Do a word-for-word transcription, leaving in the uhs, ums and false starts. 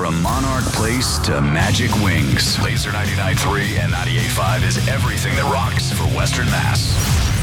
From Monarch Place to Magic Wings, Laser ninety-nine point three and ninety-eight point five is everything that rocks for Western Mass.